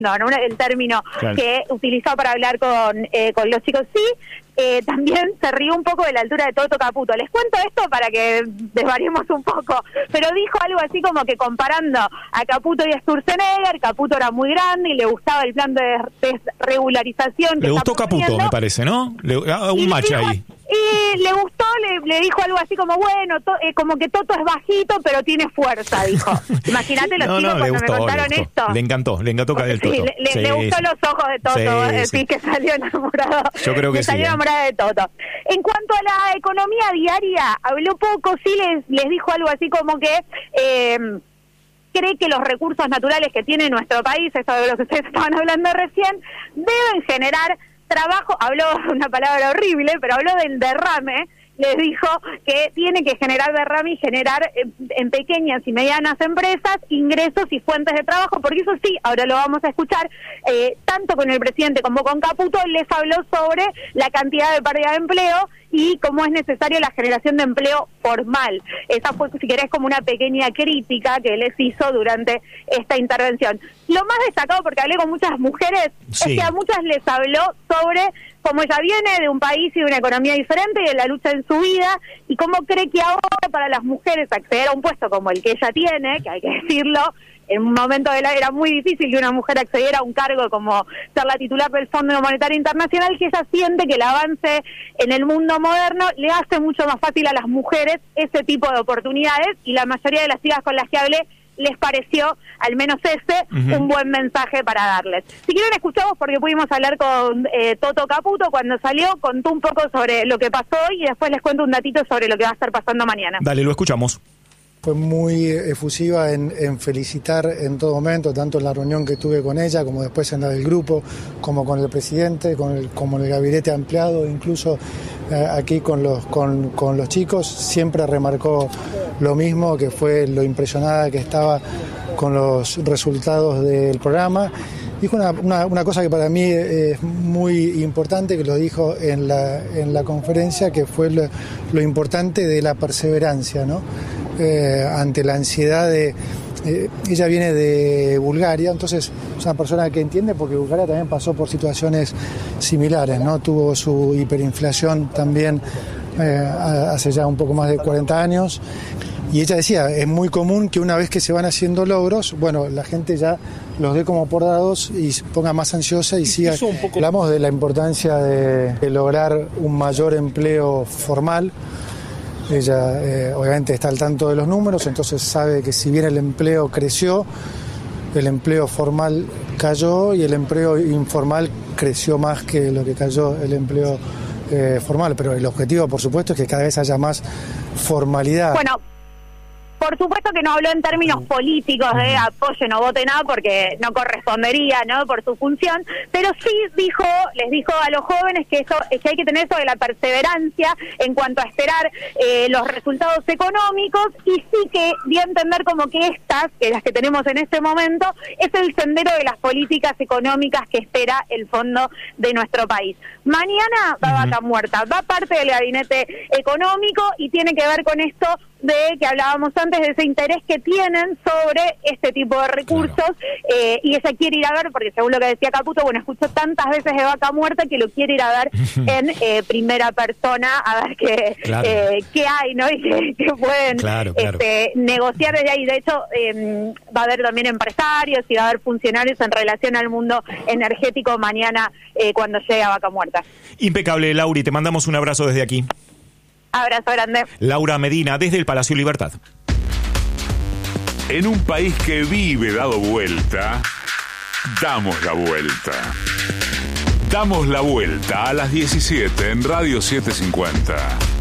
no, el término que utilizó para hablar con los chicos. Sí, también se rió un poco de la altura de Toto Caputo. Les cuento esto para que desvariemos un poco, pero dijo algo así como que comparando a Caputo y a Sturzenegger, Caputo era muy grande y le gustaba el plan de desregularización. Le gustó Caputo, me parece, ¿no? Un match ahí. Y le gustó, le dijo algo así como, bueno, como que Toto es bajito, pero tiene fuerza, dijo. Imagínate los chicos cuando me contaron esto. Le encantó el Toto. Le gustó los ojos de Toto, sí, que salió enamorado. Yo creo que salió enamorada de Toto. En cuanto a la economía diaria, habló poco, sí les dijo algo así como que cree que los recursos naturales que tiene nuestro país, eso de lo que ustedes estaban hablando recién, deben generar trabajo. Habló una palabra horrible, pero habló del derrame. Les dijo que tiene que generar derrame y generar en pequeñas y medianas empresas ingresos y fuentes de trabajo, porque eso sí, ahora lo vamos a escuchar, tanto con el presidente como con Caputo, les habló sobre la cantidad de pérdida de empleo y cómo es necesaria la generación de empleo formal. Esa fue, si querés, como una pequeña crítica que les hizo durante esta intervención. Lo más destacado, porque hablé con muchas mujeres, es que a muchas les habló sobre cómo ella viene de un país y de una economía diferente y de la lucha en su vida, y cómo cree que ahora para las mujeres acceder a un puesto como el que ella tiene, que hay que decirlo, en un momento era muy difícil que una mujer accediera a un cargo como ser la titular del Fondo Monetario Internacional, que ella siente que el avance en el mundo moderno le hace mucho más fácil a las mujeres ese tipo de oportunidades, y la mayoría de las chicas con las que hablé les pareció, al menos un buen mensaje para darles. Si quieren, escuchamos, porque pudimos hablar con Toto Caputo cuando salió, contó un poco sobre lo que pasó hoy y después les cuento un datito sobre lo que va a estar pasando mañana. Dale, lo escuchamos. Fue muy efusiva en felicitar en todo momento, tanto en la reunión que tuve con ella, como después en la del grupo, como con el presidente, como el gabinete ampliado, incluso aquí con los chicos. Siempre remarcó lo mismo, que fue lo impresionada que estaba con los resultados del programa. Dijo una cosa que para mí es muy importante, que lo dijo en la conferencia, que fue lo importante de la perseverancia, ¿no? Ante la ansiedad de... ella viene de Bulgaria, entonces es una persona que entiende, porque Bulgaria también pasó por situaciones similares, ¿no? Tuvo su hiperinflación también hace ya un poco más de 40 años. Y ella decía, es muy común que una vez que se van haciendo logros, bueno, la gente ya los dé como por dados y se ponga más ansiosa y siga. Hablamos de la importancia de lograr un mayor empleo formal. Ella obviamente está al tanto de los números, entonces sabe que si bien el empleo creció, el empleo formal cayó y el empleo informal creció más que lo que cayó el empleo formal. Pero el objetivo, por supuesto, es que cada vez haya más formalidad. Bueno, por supuesto que no habló en términos políticos de apoyen o voten nada, porque no correspondería, ¿no?, por su función, pero sí les dijo a los jóvenes que hay que tener eso de la perseverancia en cuanto a esperar los resultados económicos, y sí que dio a entender como que las que tenemos en este momento, es el sendero de las políticas económicas que espera el fondo de nuestro país. Mañana va Vaca Muerta, va parte del gabinete económico y tiene que ver con esto de que hablábamos antes, de ese interés que tienen sobre este tipo de recursos, y ella quiere ir a ver, porque según lo que decía Caputo, bueno, escuchó tantas veces de Vaca Muerta que lo quiere ir a ver en primera persona, a ver qué hay, ¿no? Y que pueden negociar desde ahí. De hecho, va a haber también empresarios y va a haber funcionarios en relación al mundo energético mañana cuando llegue a Vaca Muerta. Impecable, Lauri, te mandamos un abrazo desde aquí. Abrazo grande. Laura Medina, desde el Palacio Libertad. En un país que vive dado vuelta, damos la vuelta. Damos la vuelta a las 17 en Radio 750.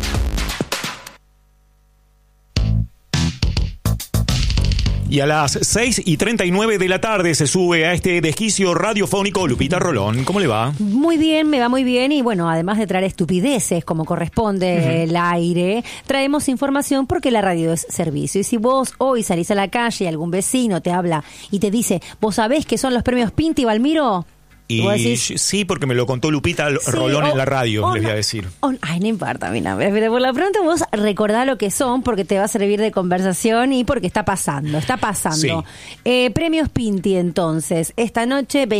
Y a las 6:39 de la tarde se sube a este desquicio radiofónico Lupita Rolón. ¿Cómo le va? Muy bien, me va muy bien. Y bueno, además de traer estupideces como corresponde el aire, traemos información, porque la radio es servicio. Y si vos hoy salís a la calle y algún vecino te habla y te dice, ¿vos sabés qué son los premios Pinti, Valmiro? Y vos decís, sí, porque me lo contó Lupita Rolón en la radio, les voy a decir. Ay, no importa, mira, pero por lo pronto vos recordá lo que son, porque te va a servir de conversación y porque está pasando. Sí. Premios Pinti, entonces, esta noche,